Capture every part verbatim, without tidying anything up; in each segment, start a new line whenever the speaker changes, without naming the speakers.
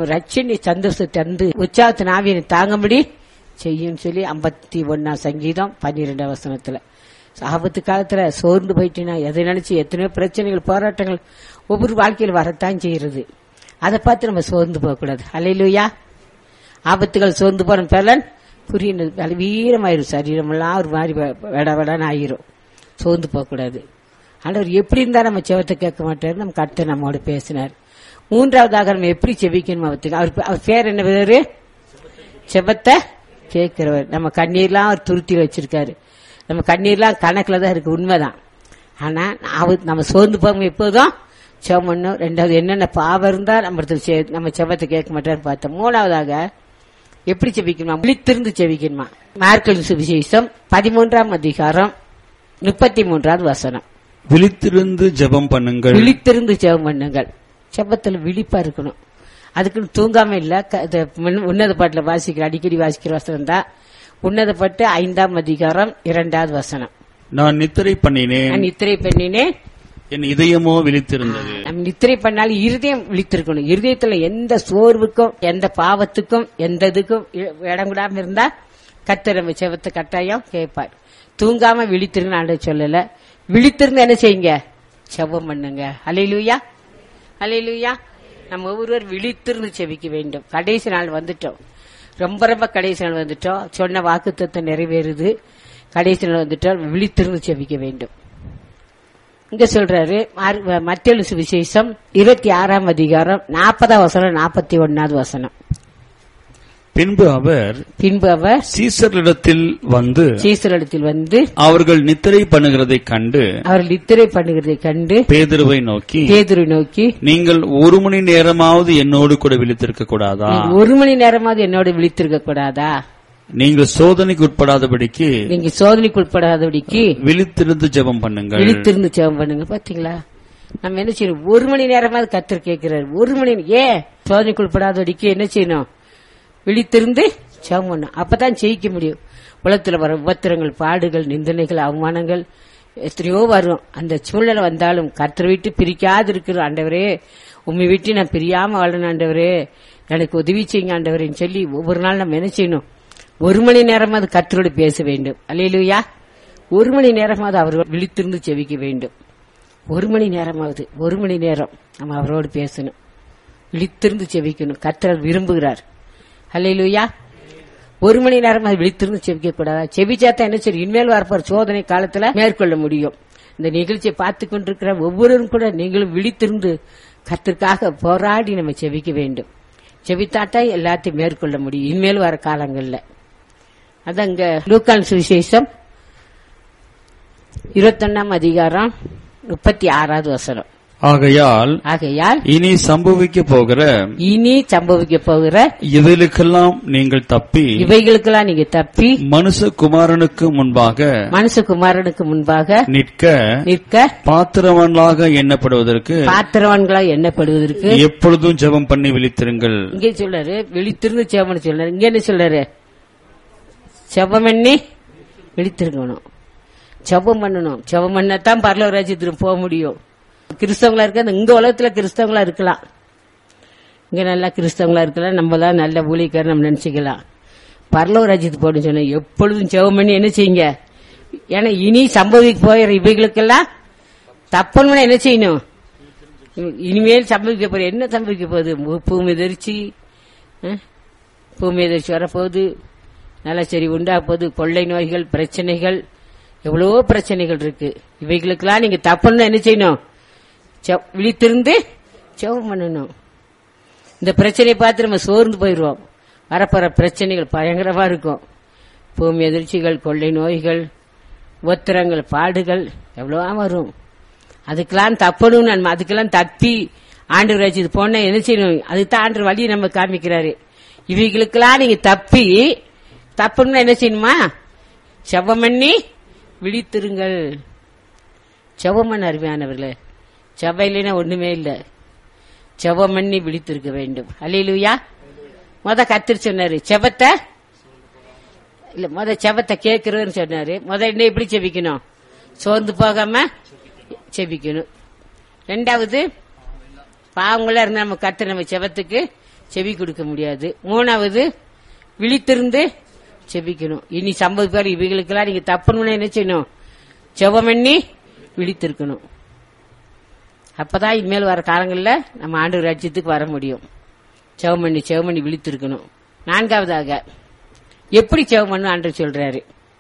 நம்ம ரட்சணி சந்தோஷத்தை தந்து உற்சாகத்தின் ஆவியை தாங்கும்படி செய்யும் சொல்லி ஐம்பத்தி ஒன்னாம் சங்கீதம் பன்னிரெண்டாம் வசனத்துல. ஆபத்து காலத்துல சோர்ந்து போயிட்டுனா எதை நினைச்சு எத்தனையோ பிரச்சனைகள் போராட்டங்கள் ஒவ்வொரு வாழ்க்கையில் வரத்தான் செய்யறது. அதை பார்த்து நம்ம சோர்ந்து போக கூடாது. அல்லேலூயா. ஆபத்துகள் சோர்ந்து போன பலன் புரிய வீரமாயிரும், சரீரமெல்லாம் ஒரு மாதிரி வெட வெடான்னு ஆயிரும். சோர்ந்து போக கூடாது. ஆண்டவர் எப்படி இருந்தா நம்ம செவத்தை கேட்க மாட்டாரு. நம்ம கர்த்தர் நம்மோட பேசினார். மூன்றாவதாக நம்ம எப்படி செபிக்கணும் அவத்துக்கு. அவர் அவர் பேர் என்ன பேரு? செபத்தை கேட்கிறவர். நம்ம கண்ணீர்லாம் அவர் துருத்தி வச்சிருக்காரு. நம்ம கண்ணீர்லாம் கணக்குல தான் இருக்கு, உண்மைதான். ஆனா நம்ம சோர்ந்து போக எப்போதும் செவம் பண்ணும். ரெண்டாவது என்னென்ன பாவம் இருந்தா நம்ம நம்ம செபத்தை கேட்க மாட்டாருன்னு பார்த்தோம். மூணாவதாக எப்படி செபிக்கணுமா? விழித்திருந்து செபிக்கணுமா? மார்க்கு சுவிசேஷம் பதிமூன்றாம் அதிகாரம் முப்பத்தி மூன்றாவது வசனம்.
விழித்திருந்து ஜெபம் பண்ணுங்கள்.
விழித்திருந்து ஜெபம் பண்ணுங்கள். செபத்துல விழிப்பா இருக்கணும். அதுக்குன்னு தூங்காம இல்ல. உன்னத பாட்டுல வாசிக்கிற அடிக்கடி வாசிக்கிற வசனம் தான் உன்னத பாட்டு ஐந்தாம் அதிகாரம் இரண்டாவது வசனம்.
நான் நித்திரை பண்ணினேன்,
நான் நித்திரை பண்ணினேன்,
என் இதயமோ விழித்திருந்தது.
நம்ம நித்திரை பண்ணாலும் இருதயம் விழித்திருக்கணும். இருதயத்துல எந்த சோர்வுக்கும் எந்த பாவத்துக்கும் எந்த இதுக்கும் இடம் விடாம இருந்தா கர்த்தர் நம்ம செபத்தை கட்டாயம் கேட்பார். தூங்காம விழித்திருங்க ஆண்டவர் சொல்லல. விழித்திருந்து என்ன செய்யுங்க? செபம் பண்ணுங்க. அல்லேலூயா, அல்லேலூயா. நம்ம ஒவ்வொருவர் விழித்திருந்து செபிக்க வேண்டும். கடைசி நாள் வந்துட்டோம், ரொம்ப ரொம்ப கடைசி நாள் வந்துட்டோம். சொன்ன வாக்குத்தத்தம் நிறைவேறுது. கடைசி நாள் வந்துட்டோம், விழித்திருந்து செபிக்க வேண்டும். இங்க சொல்றாரு மத்தேயு சுவிசேஷம் இருபத்தி ஆறாம் அதிகாரம் நாற்பதாம் வசனம் நாற்பத்தி ஒன்னாவது வசனம்.
பின்பு அவர்
பின்பு அவர்
சீசரிடத்தில் வந்து
சீசரிடத்தில் வந்து
அவர்கள் நித்திரை பண்ணுகிறதை கண்டு
அவர்கள் நித்திரை பண்ணுகிறதை கண்டு
பேதுருவை நோக்கி
பேதுருவை நோக்கி
நீங்கள் ஒரு மணி நேரமாவது என்னோடு கூட விழித்திருக்க கூடாதா?
ஒரு மணி நேரமாவது என்னோடு விழித்திருக்க கூடாதா?
நீங்கள் சோதனைக்கு உட்படாதபடிக்கு
நீங்க சோதனைக்கு உட்படாதபடிக்கு
விழித்திருந்து ஜெபம் பண்ணுங்கள்.
விழித்திருந்து ஜெபம் பண்ணுங்க. பாத்தீங்களா, நம்ம என்ன செய்யணும்? ஒரு மணி நேரமாவது கர்த்தர் கேட்கிறார். ஒரு மணி ஏன் சோதனைக்கு உட்படாதபடிக்கு என்ன செய்யணும்? விழித்திருந்து ஜெபம் பண்ணணும். அப்பதான் ஜெயிக்க முடியும். உலகத்துல வர உபத்திரங்கள், பாடுகள், நிந்தனைகள், அவமானங்கள் எத்தனையோ வரும். அந்த சூழ்நிலை வந்தாலும் கர்த்தரை விட்டு பிரிக்காது இருக்கிற ஆண்டவரே, உண்மை விட்டு நான் பிரியாம வாழணும் ஆண்டவரே, எனக்கு உதவி செய்யுங்க ஆண்டவரேன்னு சொல்லி ஒவ்வொரு நாள் நம்ம என்ன செய்யணும்? ஒரு மணி நேரமாவது கர்த்தரோடு பேச வேண்டும். அல்லேலூயா. ஒரு மணி நேரமாவது அவர் விழித்திருந்து செவிக்க வேண்டும். ஒரு மணி நேரமாவது ஒரு மணி நேரம் நம்ம அவரோடு பேசணும், விழித்திருந்து செவிக்கணும். கர்த்தர் விரும்புகிறார். அல்லேலூயா. ஒரு மணி நேரமாவது விழித்திருந்து செவிக்க கூடாதா? செவிச்சாத்தான் என்ன சரி இனிமேல் வரப்போற சோதனை காலத்துல மேற்கொள்ள முடியும். இந்த நிகழ்ச்சியை பார்த்து கொண்டிருக்கிற ஒவ்வொருவரும் கூட நீங்களும் விழித்திருந்து கர்த்தருக்காக போராடி நம்ம செவிக்க வேண்டும். செவித்தாட்டா எல்லாத்தையும் மேற்கொள்ள முடியும் இனிமேல் வர காலங்கள்ல. அதான் இங்க லூக்கான் சுவிசேஷம் இருபத்தொன்னாம் அதிகாரம் முப்பத்தி ஆறாவது வசனம்.
ஆகையால்
ஆகையால்
இனி சம்பவிக்க போகிற
இனி சம்பவிக்க போகிற
இவைகளுக்கெல்லாம் நீங்கள் தப்பி
இவைகளுக்கெல்லாம் நீங்க தப்பி
மனுஷகுமாரனுக்கு முன்பாக
மனுஷகுமாரனுக்கு முன்பாக
நிற்க
நிற்க
பாத்திரவான்களாக எண்ணப்படுவதற்கு
பாத்திரவான்களாக எண்ணப்படுவதற்கு
எப்பொழுதும் ஜெபம் பண்ணி விழித்திருங்கள்.
இங்கே சொல்றாரு விழித்திருந்து ஜெபம் சொல்றாரு. இங்க என்ன சொல்றாரு? ஜெபம் பண்ணி விழித்திருக்கணும், ஜெபம் பண்ணணும். ஜெபம் பண்ணத்தான் பரலோக ராஜ்யத்துக்கு போக முடியும். கிறிஸ்தவங்களா இருக்க இங்க உலகத்துல கிறிஸ்தவங்களா இருக்கலாம், இங்க நல்லா கிறிஸ்தவங்களா இருக்கலாம், நம்ம தான் நல்ல ஊழியக்காரர் நம்ம நினைச்சுக்கலாம். பரலோக ராஜ்யத்துக்கு போகணும்னு சொன்ன எப்பொழுதும் ஜெபம் பண்ணி என்ன செய்யுங்க? ஏன்னா இனி சம்பவிக்க போகிற இவைகளுக்கெல்லாம் தப்பணும்னா என்ன செய்யணும்? இனிமேல் சம்பவிக்க போற என்ன சம்பவிக்க போகுது? பூமி எதிர்ச்சி பூமி எதிர்ச்சி வரப்போகுது, நிலச்சரி உண்டா போகுது, கொள்ளை நோய்கள், பிரச்சனைகள், எவ்வளவோ பிரச்சனைகள் இருக்கு. இவைகளுக்கெல்லாம் நீங்க தப்பணும்னா என்ன செய்யணும்? விழித்திருந்து ஜெபம் பண்ணணும். இந்த பிரச்சனையை பார்த்து நம்ம சோர்ந்து போயிடுவோம். வரப்போற பிரச்சனைகள் பயங்கரமா இருக்கும். பூமி எதிர்ச்சிகள், கொள்ளை நோய்கள், உத்திரங்கள், பாடுகள் எவ்வளவா வரும். அதுக்கெல்லாம் தப்பணும். நம்ம அதுக்கெல்லாம் தப்பி ஆண்டவர் ராஜ்யத்து போன என்ன செய்யணும்? அதுதான் ஆண்டவர் வழி நம்ம காமிக்கிறாரு. இவைகளுக்கெல்லாம் நீங்க தப்பி தப்பணும்னா என்ன செய்யணுமா? ஜெபம் பண்ணி விழித்திருங்கள். ஜெபம் பண்ண அருமையானவர்களே, ஜெபம் இல்லைன்னா ஒண்ணுமே இல்ல. ஜெபம் பண்ணி விழித்திருக்க வேண்டும். அல்லேலூயா. முத கர்த்தர் சொன்னாரு ஜெபத்தை இல்ல, முத ஜெபத்தை கேட்கிறதுன்னு சொன்னாரு. முத என்ன எப்படி செபிக்கணும்? சோர்ந்து போகாம செபிக்கணும். ரெண்டாவது பாவங்களா இருந்தா நம்ம கர்த்தர் நம்ம ஜெபத்துக்கு செவி கொடுக்க முடியாது. மூணாவது விழித்திருந்து செபிக்கணும். இனி சம்பது பேர் இவைகளுக்கெல்லாம் நீங்க தப்புன்னு என்ன செய்யணும்? செபம் பண்ணி விழித்திருக்கணும். அப்பதான் இனிமேல் வர காலங்களில் நம்ம ஆண்டவர் ராஜ்யத்துக்கு வர முடியும். செவம் பண்ணி செவம் பண்ணி விழித்திருக்கணும். நான்காவதாக எப்படி செவம் பண்ணு ஆண்டவர் சொல்றாரு.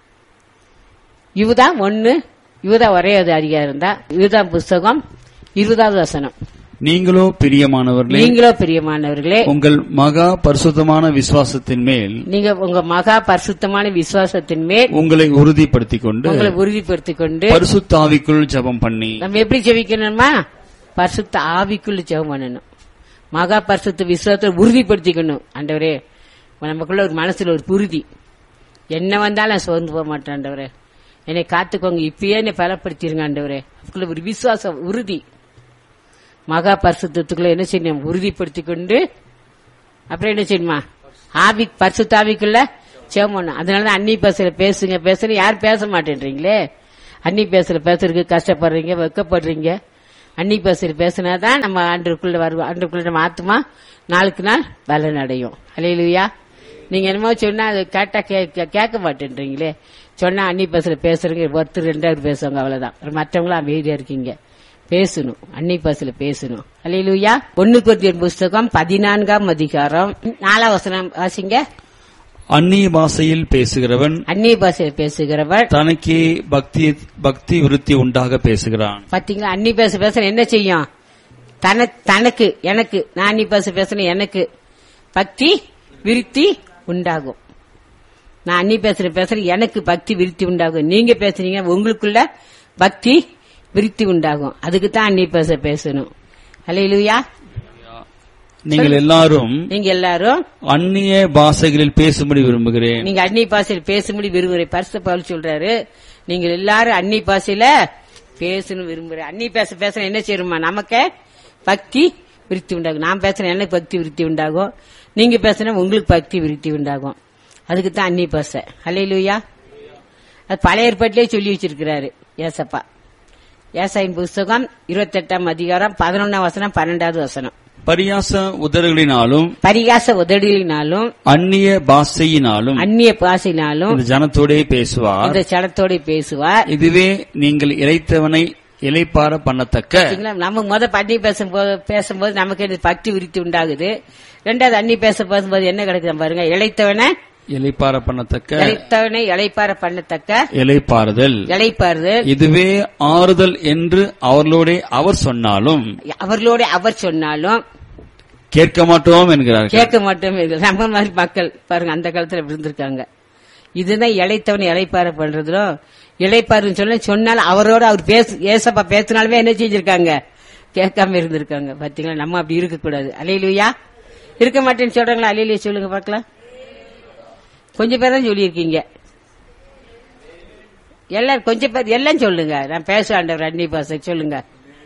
இவதான் ஒன்னு, இவதான் ஒரே அதிகாரம் தான். இதுதான் புஸ்தகம் இருபதாவது வசனம்.
நீங்களோ பிரியமானவர்களே
நீங்களோ பிரியமானவர்களே
உங்கள் மகா பரிசுத்தமான விசுவாசத்தின் மேல்
நீங்க உங்க மகா பரிசுத்தமான விசுவாசத்தின் மேல்
உங்களை உறுதிப்படுத்திக் கொண்டு
உங்களை உறுதிப்படுத்திக் கொண்டு
பரிசுத்த ஆவிக்குள் ஜெபம் பண்ணி.
நம்ம எப்படி ஜெபிக்கணுமா? பரிசுத்த ஆவிக்குள்ள ஜெபம் பண்ணணும். மகா பரிசுத்த விசுவாசத்தை உறுதிப்படுத்திக்கணும். ஆண்டவரே, நமக்குள்ள ஒரு மனசுல ஒரு உறுதி, என்ன வந்தாலும் நான் சோர்ந்து போக மாட்டேன் ஆண்டவரே, என்னை காத்துக்கோங்க, இப்பயே என்னை பலப்படுத்திருங்க ஆண்டவரே. அதுக்குள்ள ஒரு விசுவாசம் உறுதி. மகா பரிசுத்தத்துக்குள்ள என்ன செய்யணும்? உறுதிப்படுத்திக் கொண்டு அப்புறம் என்ன செய்யணுமா? ஆவி பரிசுத்த ஆவிக்குள்ள ஜெபம் பண்ணணும். அதனாலதான் அன்னி பேசல பேசுங்க பேசுங்க யார் பேச மாட்டேன்றீங்களே. அன்னி பேசல பேசுறதுக்கு கஷ்டப்படுறீங்க, வெக்கப்படுறீங்க. அன்னி பேசல பேசினாதான் நம்ம ஆண்டுக்குள்ள வருவோம். ஆண்டுக்குள்ள நம்ம ஆத்மா நாளுக்கு நாள் பலன் அடையும். அல்லேலூயா. நீங்க என்னமோ சொன்னா அது கேட்டா கேட்க மாட்டேன்றீங்களே. சொன்னா அன்னி பேசல பேசுறீங்க, ஒருத்தர் ரெண்டாவது பேசுவாங்க, அவ்வளவுதான். மற்றவங்களும் அமைதியா இருக்கீங்க. பேசணும், அன்னி பேசல பேசணும். அல்லேலூயா. ஒன்னு கொரிந்தியர் புஸ்தகம் பதினான்காம் அதிகாரம் நாலாம் வசனம் வாசிங்க.
அந்நிய பாஷையில் பேசுகிறவன்
அந்நிய பாஷையில் பேசுகிறவன்
தனக்கே பக்தி பக்தி விருத்தி உண்டாக பேசுகிறான்.
பாத்தீங்களா? அன்னி பேச பேச என்ன செய்யும்? தனக்கு எனக்கு நான் அன்னி பேச பேசணும், எனக்கு பக்தி விருத்தி உண்டாகும். நான் அன்னி பேசுற பேசுறேன், எனக்கு பக்தி விருத்தி உண்டாகும். நீங்க பேசுறீங்க, உங்களுக்குள்ள பக்தி விருத்தி உண்டாகும். அதுக்கு தான் அன்னி பேச பேசணும். அல்லேலூயா.
நீங்கள் எல்லாரும்
நீங்க எல்லாரும்
அந்நிய பாஷைகளில் பேசும்படி விரும்புகிறேன்.
நீங்க அந்நிய பாஷையில் பேசும்படி விரும்புகிறேன். பரிசுத்த பவுல் சொல்றாரு, நீங்க எல்லாரும் அந்நிய பாஷையில பேசணும் விரும்புறேன். அந்நிய பேச பேச என்ன செய்யணுமா? நமக்கு பக்தி விருத்தி உண்டாகும். நான் பேசுறேன், எனக்கு பக்தி விருத்தி உண்டாகும். நீங்க பேசுனா உங்களுக்கு பக்தி விருத்தி உண்டாகும். அதுக்கு தான் அந்நிய பாஷை. அல்லேலூயா. அது பழைய ஏற்பாட்டிலே சொல்லி வச்சிருக்கிறாரு ஏசப்பா. ஏசாயின் புஸ்தகம் இருபத்தி எட்டாம் அதிகாரம் பதினொன்னாம் வசனம் பன்னெண்டாவது வசனம்.
பரியாச உதடுகளினாலும்
பரிகாச உதடுகளினாலும்
அந்நிய பாஷையினாலும்
அந்நிய பாஷையினாலும்
இந்த ஜனத்தோடே பேசுவார்.
இந்த ஜனத்தோட பேசுவார்.
இதுவே நீங்கள் இளைத்தவனை இளைப்பார பண்ணத்தக்க.
நம்ம முத அன்னி பேசும்போது பேசும்போது நமக்கு பக்தி விருத்தி உண்டாகுது. ரெண்டாவது அன்னி பேச பேசும்போது என்ன கிடைக்குது பாருங்க, இளைத்தவனை
இளைப்பார பண்ணத்தக்க,
இளைத்தவனை இளைப்பார பண்ணத்தக்க
இளைப்பாறுதல்
இளைப்பாறுதல்
இதுவே ஆறுதல் என்று அவர்களோட அவர் சொன்னாலும்
அவர்களோட அவர் சொன்னாலும்
கேட்க மாட்டோம் என்கிறார்கள்.
கேட்க மாட்டோம். நம்ம மாதிரி மக்கள் பாருங்க அந்த காலத்துல இருந்திருக்காங்க. இதுதான் இளைத்தவனை இளைப்பார பண்றதும் இளைப்பாருன்னு சொல்ல சொன்னாலும் அவரோட அவர் பேச ஏசப்பா பேசினாலுமே என்ன செஞ்சிருக்காங்க? கேட்காம இருந்திருக்காங்க. பாத்தீங்களா? நம்ம அப்படி இருக்க கூடாது. அல்லேலூயா. இருக்க மாட்டேன்னு சொல்றாங்களா? அல்லேலூயா சொல்லுங்க பாக்கலாம். கொஞ்சம் பேர் தான் சொல்லியிருக்கீங்க. எல்லாரும் கொஞ்சம் பேர் எல்லாம் சொல்லுங்க. நான் பேச ஆண்டவர் அன்னி பாச சொல்லுங்க.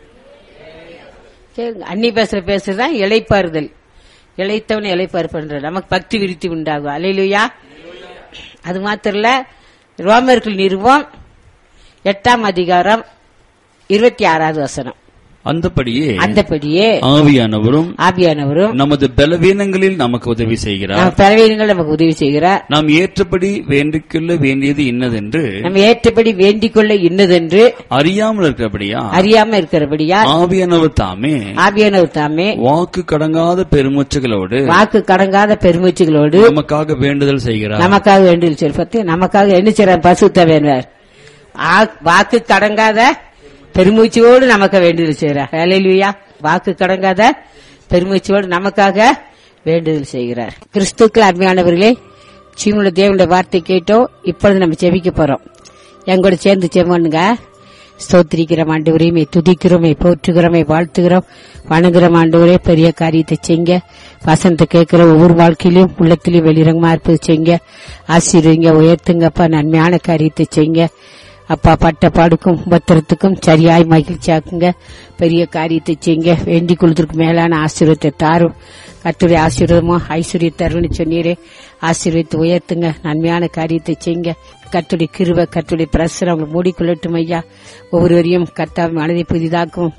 அன்னி பேசுற பேசுறதுதான் இளைப்பாறுதல். இளைத்தவனை இளைப்பாறு பண்ற நமக்கு பக்தி விருத்தி உண்டாகும். அல்லேலூயா. அது மாத்திரம் இல்ல, ரோமர்கள் நிறுவம் எட்டாம் அதிகாரம் இருபத்தி ஆறாவது வசனம்.
அந்தபடியே
அந்தபடியே
ஆவியானவரும்
ஆவியானவரும்
நமது பலவீனங்களில் நமக்கு உதவி செய்கிறார்.
பலவீனங்கள் நமக்கு உதவி செய்கிறார்.
நாம் ஏற்றபடி வேண்டிக்கொள்ள வேண்டியது இன்னதென்று
நம்ம ஏற்றபடி வேண்டிக் கொள்ள இன்னதென்று
அறியாமல் இருக்கிறபடியா
அறியாம இருக்கிறபடியா
ஆவியானவர் தாமே
ஆவியானவர் தாமே
வாக்கு கடங்காத பெருமூச்சுகளோடு
வாக்கு கடங்காத பெருமூச்சுகளோடு
நமக்காக வேண்டுதல் செய்கிறார்.
நமக்காக வேண்டுதல் சொல்பத்து நமக்காக என்ன செய்றார்? பரிசுத்த வேண்டார். வாக்கு கடங்காத பெருமூச்சோடு நமக்கு வேண்டுதல் செய்கிறார். அல்லேலூயா. வாக்கு கடங்காத பெருமூச்சோடு நமக்காக வேண்டுதல் செய்கிறார். கிறிஸ்துக்கள் அருமையானவர்களே, ஜீவனுள்ள தேவனுடைய வார்த்தை கேட்டோம். இப்பொழுது நம்ம ஜெபிக்க போறோம். எங்கூட சேர்ந்து ஜெபம்ங்க. ஸ்தோத்திரிக்கிறோம் ஆண்டவரே, துதிக்கிறோம், போற்றுகிறோம், வாழ்த்துகிறோம், வணங்குறோம் ஆண்டவரே. பெரிய காரியத்தை செய்ங்க. வசனத்தை கேட்கிற ஒவ்வொரு வாழ்க்கையிலும் உள்ளத்திலும் வெளிரங்கமா இருப்பது செய்ங்க. ஆசீர்வதிங்க, உயர்த்துங்கப்பா. நன்மையான காரியத்தை செய்ங்க அப்பா. பட்ட பாடுக்கும் உபத்திரத்துக்கும் சரியாய் மகிழ்ச்சியாக்குங்க. பெரிய காரியத்தை செய்யுங்க. வேண்டிக் கொள்வதற்கு மேலான ஆசீர்வாதத்தை தாரும். கர்த்தருடைய ஆசீர்வாதமோ ஐஸ்வர்ய தருன்னு சொன்னீரே, ஆசீர்வதித்து உயர்த்துங்க. நன்மையான காரியத்தை செய்யுங்க. கர்த்தருடைய கிருபை, கர்த்தருடைய பிரசனம் அவங்க மூடிக்கொள்ளட்டும் ஐயா. ஒவ்வொருவரையும் கர்த்தாவின் மனதை புதிதாக்கும்.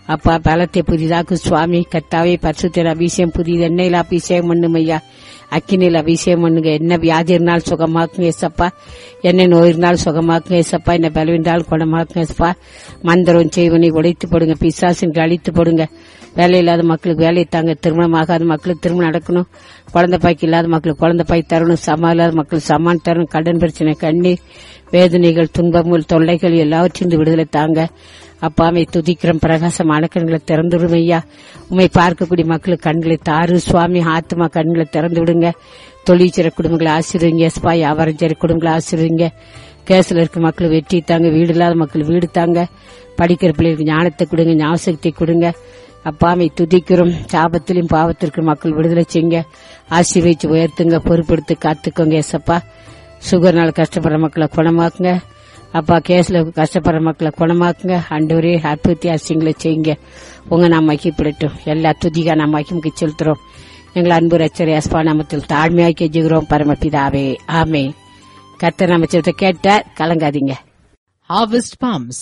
அப்பா பலத்தை புதிதாக்கு சுவாமி. கர்த்தாவே பரிசுத்தர் அபிஷேகம் புதிது எண்ணெயில் அபிஷேகம் பண்ணும் ஐயா. அக்கினியில் அபிஷேகம் பண்ணுங்க. என்ன வியாதி இருந்தாலும் சுகமாக்குங்க ஏசப்பா. என்ன நோய் இருந்தாலும் சுகமாக்குங்க ஏசப்பா. என்ன பலவீனால் குணமாக்குங்க ஏசப்பா. மந்திரம் செய்வனை உடைத்து போடுங்க. பிசாசின் அழித்து போடுங்க. வேலை இல்லாத மக்களுக்கு வேலையை தாங்க. திருமணம் ஆகாத மக்களுக்கு திருமணம் நடக்கணும். குழந்தை பாய்க்கு இல்லாத மக்களுக்கு குழந்தை பாய் தரணும். சமா இல்லாத மக்களுக்கு சமான் தரணும். கடன் பிரச்சனை, கண்ணீர், வேதனைகள், துன்பங்கள், தொல்லைகள் எல்லாவற்றிலிருந்து விடுதலை தாங்க. அப்பாவை துதிக்கிறோம். பிரகாசமான கண்களை திறந்துவிடும் ஐயா. உண்மை பார்க்கக்கூடிய மக்களுக்கு கண்களை தாரு சுவாமி. ஆத்மா கண்களை திறந்து விடுங்க. தொழிற்சிற குடும்பங்களை ஆசீர்வதிங்க ஏசப்பா. வியாபாரம் செய்ற குடும்பங்களை ஆசீர்வதிங்க. கேஸ்ல இருக்க மக்கள் வெற்றி தாங்க. வீடு இல்லாத மக்கள் வீடு தாங்க. படிக்கிற பிள்ளைகளுக்கு ஞானத்தை கொடுங்க, ஞாபகத்தை கொடுங்க. அப்பாவை துதிக்கிறோம். சாபத்திலும் பாவத்திற்கு மக்கள் விடுதலை செய்யுங்க. ஆசீர்வதிச்சு உயர்த்துங்க. பொறுப்பெடுத்து காத்துக்கோங்க ஏசப்பா. சுகர்னால கஷ்டப்படுற மக்களை குணமாக்குங்க. அப்பா கேஸ்ல கஷ்டப்படுற மக்களை குணமாக்குங்க. ஆண்டவரே அற்புதத்தை அசியங்களை செய்யுங்க. உங்க நாம் மகிப்படட்டும். எல்லா துதிகா நாம் மகிமுக்கு செலுத்துறோம். எங்கள் அன்பு ரட்சகர் இயேசு நாமத்தில் தாழ்மையாய் கெஞ்சுகிறோம் பரமபிதாவே, ஆமென். கர்த்தர் நாம சொல்றதை கேட்டார், கலங்காதீங்க.
Harvest Palms.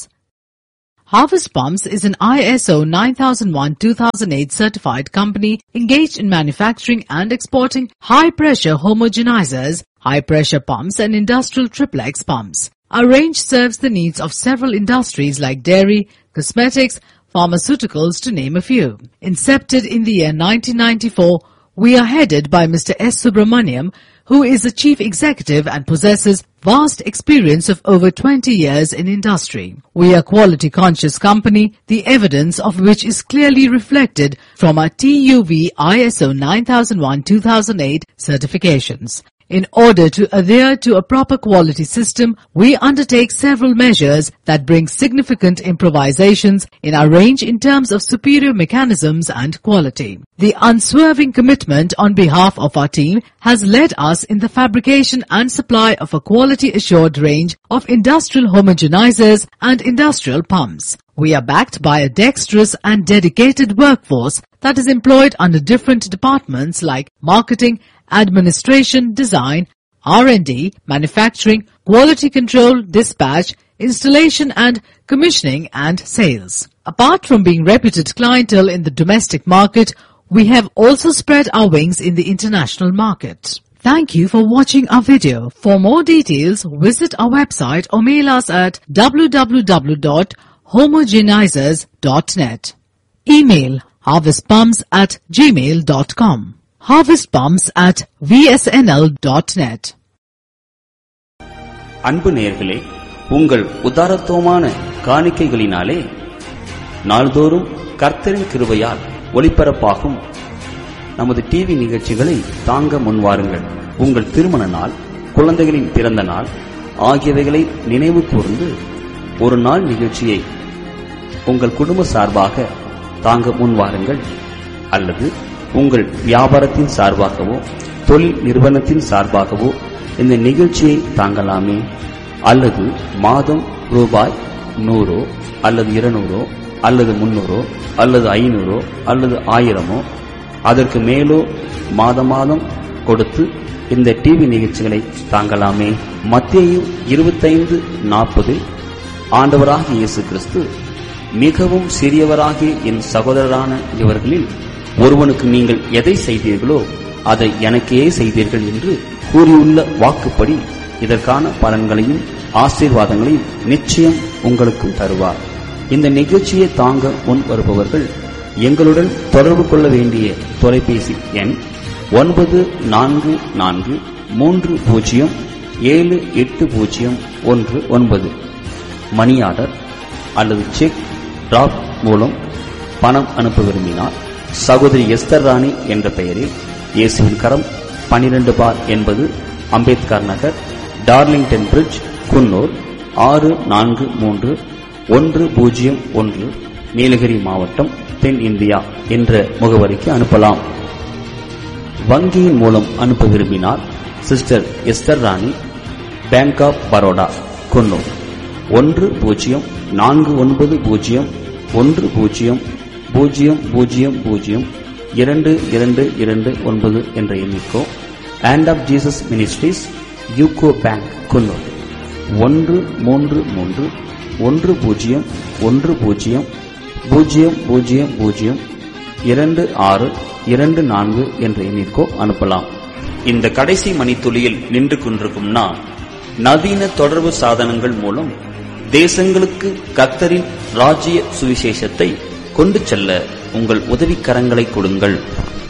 Harvest Palms is an I S O nine thousand one two thousand eight certified company engaged in manufacturing and exporting high-pressure homogenizers, high-pressure pumps and industrial triplex pumps. Our range serves the needs of several industries like dairy, cosmetics, pharmaceuticals to name a few. Incepted in the year nineteen ninety-four, we are headed by Mister S. Subramaniam, who is the chief executive and possesses vast experience of over twenty years in industry. We are a quality conscious company, the evidence of which is clearly reflected from our T U V I S O nine thousand one two thousand eight certifications. In order to adhere to a proper quality system, we undertake several measures that bring significant improvisations in our range in terms of superior mechanisms and quality. The unswerving commitment on behalf of our team has led us in the fabrication and supply of a quality-assured range of industrial homogenizers and industrial pumps. We are backed by a dexterous and dedicated workforce that is employed under different departments like marketing, administration, design, R and D, manufacturing, quality control, dispatch, installation and commissioning and sales. Apart from being reputed clientele in the domestic market, we have also spread our wings in the international market. Thank you for watching our video. For more details, visit our website or mail us at w w w dot homogenizers dot net. Email harvestpumps at gmail dot com. harvestpumps at v s n l dot net.
அன்பு நேயர்களே, உங்கள் உதாரத்துவமான காணிக்கைகளினாலே நாள்தோறும் கர்த்தரின் கிருபையால் ஒளிபரப்பாகும் நமது TV நிகழ்ச்சிகளை தாங்க முன்வாருங்கள். உங்கள் திருமண நாள், குழந்தைகளின் பிறந்த நாள் ஆகியவைகளை நினைவு கூர்ந்து ஒரு நாள் நிகழ்ச்சியை உங்கள் குடும்ப சார்பாக தாங்க முன்வாருங்கள். அல்லது உங்கள் வியாபாரத்தின் சார்பாகவோ தொழில் நிறுவனத்தின் சார்பாகவோ இந்த நிகழ்ச்சியை தாங்கலாமே. அல்லது மாதம் ரூபாய் நூறோ அல்லது இருநூறோ அல்லது முன்னூறோ அல்லது ஐநூறோ அல்லது ஆயிரமோ அதற்கு மேலோ மாதம் மாதம் கொடுத்து இந்த டிவி நிகழ்ச்சிகளை தாங்கலாமே. மத்தேயு இருபத்தைந்து நாற்பது ஆண்டவராகிய இயேசு கிறிஸ்து, மிகவும் சிறியவராகிய என் சகோதரரான இவர்களில் ஒருவனுக்கு நீங்கள் எதை செய்தீர்களோ அதை எனக்கே செய்தீர்கள் என்று கூறியுள்ள வாக்குப்படி இதற்கான பலன்களையும் ஆசீர்வாதங்களையும் நிச்சயம் உங்களுக்கும் தருவார். இந்த நிகழ்ச்சியை தாங்க முன் வருபவர்கள் எங்களுடன் தொடர்பு கொள்ள வேண்டிய தொலைபேசி எண் ஒன்பது நான்கு நான்கு மூன்று பூஜ்ஜியம் ஏழு எட்டு பூஜ்ஜியம் ஒன்று ஒன்பது. மணி ஆர்டர் அல்லது செக் டிராப் மூலம் பணம் அனுப்ப விரும்பினார் சகோதரி எஸ்தர் ராணி என்ற பெயரில் இயேசுவின் கரம் பனிரெண்டு பார் என்பது அம்பேத்கர் நகர், டார்லிங்டன் பிரிட்ஜ், குன்னூர் ஆறு நான்கு மூன்று ஒன்று பூஜ்ஜியம் ஒன்று, நீலகிரி மாவட்டம், தென் இந்தியா என்ற முகவரிக்கு அனுப்பலாம். வங்கியின் மூலம் அனுப்ப விரும்பினார் சிஸ்டர் எஸ்தர் ராணி, பேங்க் ஆப் பரோடா, குன்னூர் ஒன்று பூஜ்ஜியம் நான்கு ஒன்பது பூஜ்ஜியம் ஒன்று பூஜ்ஜியம் பூஜ்ஜியம் பூஜ்ஜியம் பூஜ்ஜியம் இரண்டு இரண்டு இரண்டு ஒன்பது என்ற எண்ணிக்கோ. Hand of Jesus ministries, UCO bank, Coonoor ஒன்று மூன்று மூன்று ஒன்று பூஜ்ஜியம் ஒன்று பூஜ்ஜியம் பூஜ்ஜியம் பூஜ்ஜியம் பூஜ்ஜியம் இரண்டு ஆறு இரண்டு நான்கு என்ற எண்ணிற்கோ அனுப்பலாம். இந்த கடைசி மணித்துளியில் நின்று கொண்டிருக்கும் நான், நவீன தொடர்பு சாதனங்கள் மூலம் தேசங்களுக்கு கர்த்தரின் ராஜ்ய சுவிசேஷத்தை கொண்டு செல்ல உங்கள் உதவிக்கரங்களை கொடுங்கள்.